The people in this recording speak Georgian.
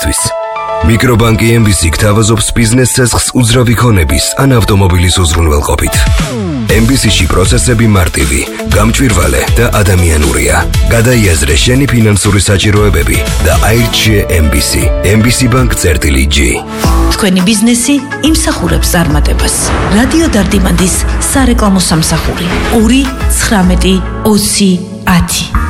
მიღებისთვის. მიკრობანკი MBC გთავაზობს ბიზნეს ცეცხლს უძრავი ქონების ან ავტომობილის უზრუნველყოფით. MBC-ში პროცესები მარტივი, გამჭვირვალე და ადამიანურია. გადაიაზრე შენი ფინანსური საჭიროებები და აირჩიე MBC. MBC Bank-G. თქვენი ბიზნესი იმსახურებს წარმატებას. რადიო დარდიმანდის სარეკლამო სამსახური 2 19 20 10